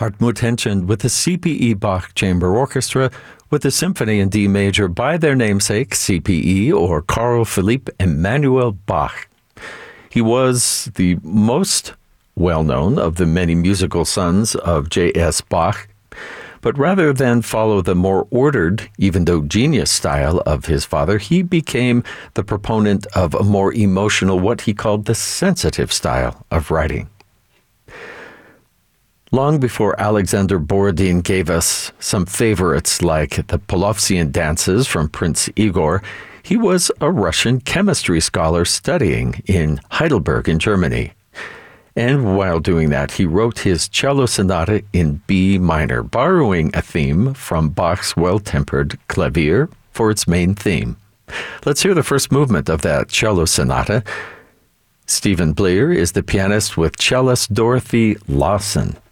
Hartmut Henschen with the CPE Bach Chamber Orchestra with the Symphony in D Major by their namesake, CPE, or Carl Philipp Emanuel Bach. He was the most well-known of the many musical sons of J.S. Bach, but rather than follow the more ordered, even though genius style of his father, he became the proponent of a more emotional, what he called the sensitive style of writing. Long before Alexander Borodin gave us some favorites like the Polovtsian dances from Prince Igor, he was a Russian chemistry scholar studying in Heidelberg in Germany. And while doing that, he wrote his cello sonata in B minor, borrowing a theme from Bach's Well-Tempered Clavier for its main theme. Let's hear the first movement of that cello sonata. Stephen Bleer is the pianist with cellist Dorothy Lawson.